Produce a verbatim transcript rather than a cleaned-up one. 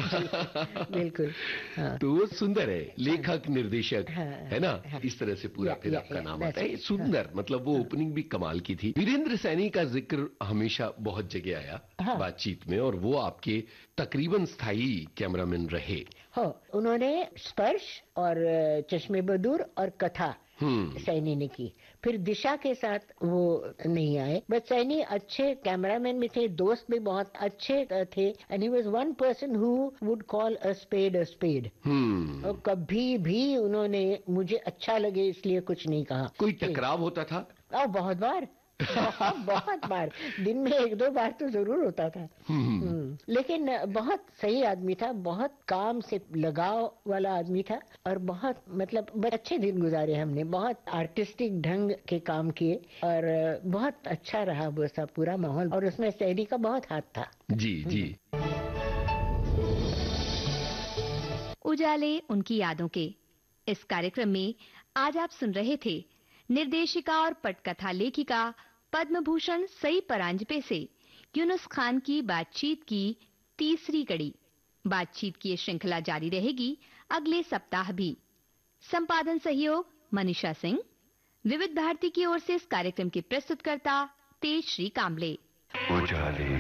बिल्कुल। हाँ। तो वो सुंदर है, लेखक निर्देशक, हाँ, है ना? हाँ, इस तरह से पूरा या, फिर या, आपका या, नाम that's आता है। right, सुंदर, मतलब वो ओपनिंग भी कमाल की थी। वीरेंद्र सैनी का जिक्र हमेशा बहुत जगह आया हाँ। बातचीत में, और वो आपके तकरीबन स्थायी कैमरामैन रहे। हाँ, उन्होंने स्पर्श और चश्मे बदूर और कथा हम्म सैनी ने की। फिर दिशा के साथ वो नहीं आए, बट सैनी अच्छे कैमरामैन भी थे, दोस्त भी बहुत अच्छे थे, and he was one person who would call a spade a spade. हम्म और कभी भी उन्होंने मुझे अच्छा लगे इसलिए कुछ नहीं कहा। कोई टकराव होता था? और बहुत बार, बहुत बहुत बार, दिन में एक दो बार तो जरूर होता था। हम्म, लेकिन बहुत सही आदमी था, बहुत काम से लगाव वाला आदमी था, और बहुत मतलब बड़े अच्छे दिन गुजारे हमने, बहुत आर्टिस्टिक ढंग के काम किए, और बहुत अच्छा रहा वो सब पूरा माहौल, और उसमें सैनी का बहुत हाथ था। जी जी। उजाले उनकी यादों के इस कार्यक्रम में आज आप सुन रहे थे निर्देशिका और पटकथा लेखिका पद्म भूषण सई परांजपे से यूनुस खान की बातचीत की तीसरी कड़ी। बातचीत की ये श्रृंखला जारी रहेगी अगले सप्ताह भी। संपादन सहयोग मनीषा सिंह। विविध भारती की ओर से इस कार्यक्रम के प्रस्तुतकर्ता तेज श्री कांबले। उजाले